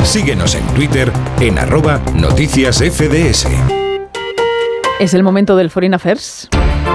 Síguenos en Twitter en @noticiasfds. Es el momento del Foreign Affairs.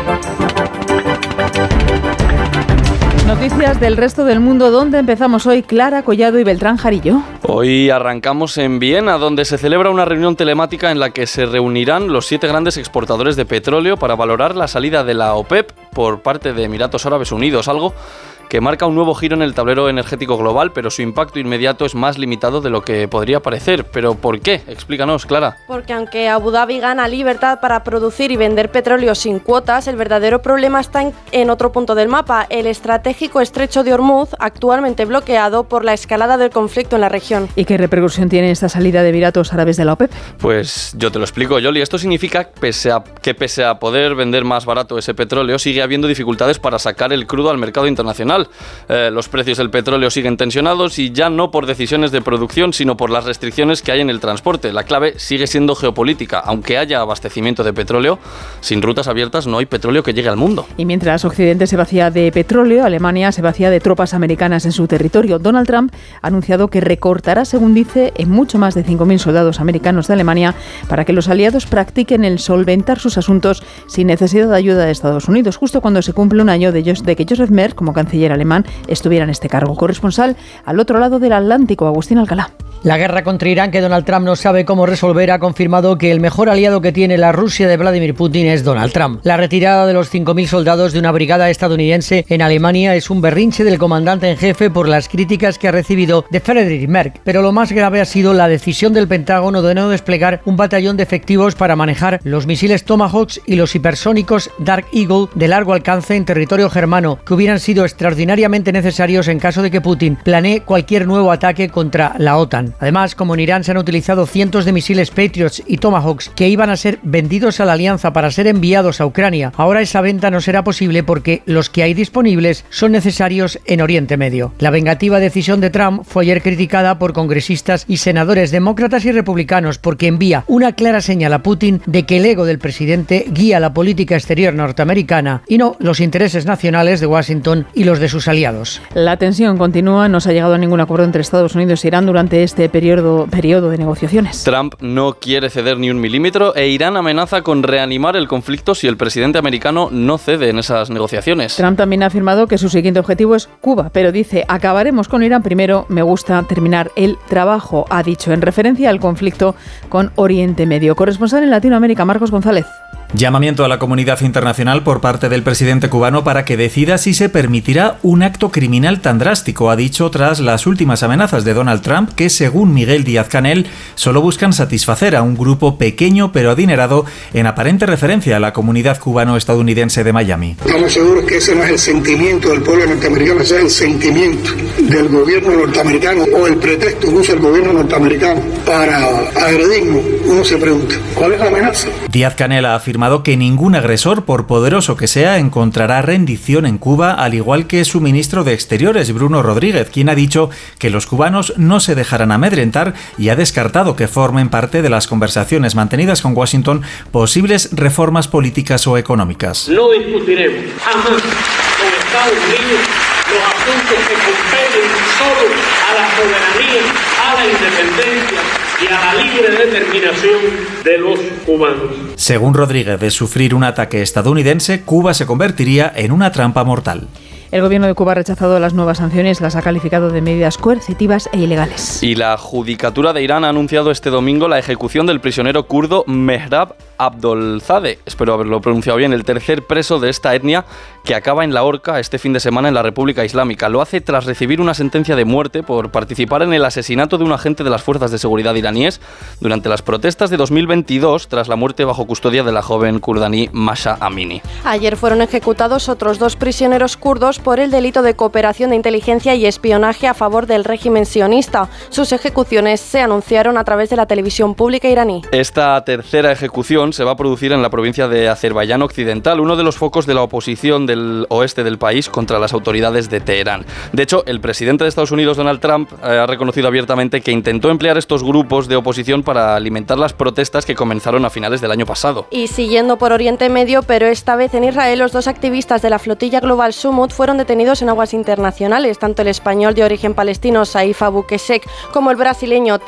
Noticias del resto del mundo. ¿Dónde empezamos hoy? Clara Collado y Beltrán Jarillo. Hoy arrancamos en Viena, donde se celebra una reunión telemática en la que se reunirán los 7 grandes exportadores de petróleo para valorar la salida de la OPEP por parte de Emiratos Árabes Unidos, algo que marca un nuevo giro en el tablero energético global, pero su impacto inmediato es más limitado de lo que podría parecer. ¿Pero por qué? Explícanos, Clara. Porque aunque Abu Dhabi gana libertad para producir y vender petróleo sin cuotas, el verdadero problema está en otro punto del mapa, el estratégico estrecho de Hormuz, actualmente bloqueado por la escalada del conflicto en la región. ¿Y qué repercusión tiene esta salida de Emiratos Árabes de la OPEP? Pues yo te lo explico, Yoli. Esto significa que pese a poder vender más barato ese petróleo, sigue habiendo dificultades para sacar el crudo al mercado internacional. Los precios del petróleo siguen tensionados y ya no por decisiones de producción, sino por las restricciones que hay en el transporte. La clave sigue siendo geopolítica. Aunque haya abastecimiento de petróleo, sin rutas abiertas no hay petróleo que llegue al mundo. Y mientras Occidente se vacía de petróleo, Alemania se vacía de tropas americanas en su territorio. Donald Trump ha anunciado que recortará, según dice, en mucho más de 5.000 soldados americanos de Alemania para que los aliados practiquen el solventar sus asuntos sin necesidad de ayuda de Estados Unidos, justo cuando se cumple un año de que Joseph Merz, como canciller alemán, estuviera en este cargo. Corresponsal al otro lado del Atlántico, Agustín Alcalá. La guerra contra Irán, que Donald Trump no sabe cómo resolver, ha confirmado que el mejor aliado que tiene la Rusia de Vladimir Putin es Donald Trump. La retirada de los 5.000 soldados de una brigada estadounidense en Alemania es un berrinche del comandante en jefe por las críticas que ha recibido de Friedrich Merz. Pero lo más grave ha sido la decisión del Pentágono de no desplegar un batallón de efectivos para manejar los misiles Tomahawk y los hipersónicos Dark Eagle de largo alcance en territorio germano, que hubieran sido extraordinariamente necesarios en caso de que Putin planee cualquier nuevo ataque contra la OTAN. Además, como en Irán se han utilizado cientos de misiles Patriots y Tomahawks que iban a ser vendidos a la alianza para ser enviados a Ucrania, ahora esa venta no será posible porque los que hay disponibles son necesarios en Oriente Medio. La vengativa decisión de Trump fue ayer criticada por congresistas y senadores demócratas y republicanos porque envía una clara señal a Putin de que el ego del presidente guía la política exterior norteamericana y no los intereses nacionales de Washington y los de sus aliados. La tensión continúa, no se ha llegado a ningún acuerdo entre Estados Unidos e Irán durante este periodo de negociaciones. Trump no quiere ceder ni un milímetro e Irán amenaza con reanimar el conflicto si el presidente americano no cede en esas negociaciones. Trump también ha afirmado que su siguiente objetivo es Cuba, pero dice, acabaremos con Irán primero, me gusta terminar el trabajo, ha dicho, en referencia al conflicto con Oriente Medio. Corresponsal en Latinoamérica, Marcos González. Llamamiento a la comunidad internacional por parte del presidente cubano para que decida si se permitirá un acto criminal tan drástico, ha dicho tras las últimas amenazas de Donald Trump que, según Miguel Díaz-Canel, solo buscan satisfacer a un grupo pequeño pero adinerado en aparente referencia a la comunidad cubano-estadounidense de Miami. Estamos seguros que ese no es el sentimiento del pueblo norteamericano, ese es el sentimiento del gobierno norteamericano o el pretexto que usa el gobierno norteamericano para agredirnos. Uno se pregunta, ¿cuál es la amenaza? Díaz-Canel ha afirmado que ningún agresor, por poderoso que sea, encontrará rendición en Cuba, al igual que su ministro de Exteriores, Bruno Rodríguez, quien ha dicho que los cubanos no se dejarán amedrentar y ha descartado que formen parte de las conversaciones mantenidas con Washington posibles reformas políticas o económicas. No discutiremos jamás con Estados Unidos los asuntos que competen solo a la soberanía, a la independencia y a la libre determinación de los cubanos. Según Rodríguez, de sufrir un ataque estadounidense, Cuba se convertiría en una trampa mortal. El gobierno de Cuba ha rechazado las nuevas sanciones, las ha calificado de medidas coercitivas e ilegales. Y la Judicatura de Irán ha anunciado este domingo la ejecución del prisionero kurdo Mehrab Abdolzadeh, espero haberlo pronunciado bien, el tercer preso de esta etnia que acaba en la horca este fin de semana en la República Islámica. Lo hace tras recibir una sentencia de muerte por participar en el asesinato de un agente de las fuerzas de seguridad iraníes durante las protestas de 2022 tras la muerte bajo custodia de la joven kurdaní Masha Amini. Ayer fueron ejecutados otros 2 prisioneros kurdos por el delito de cooperación de inteligencia y espionaje a favor del régimen sionista. Sus ejecuciones se anunciaron a través de la televisión pública iraní. Esta tercera ejecución se va a producir en la provincia de Azerbaiyán Occidental, uno de los focos de la oposición del oeste del país contra las autoridades de Teherán. De hecho, el presidente de Estados Unidos, Donald Trump, ha reconocido abiertamente que intentó emplear estos grupos de oposición para alimentar las protestas que comenzaron a finales del año pasado. Y siguiendo por Oriente Medio, pero esta vez en Israel, los 2 activistas de la flotilla Global Summut fueron detenidos en aguas internacionales, tanto el español de origen palestino Saif Abu Kesek como el brasileño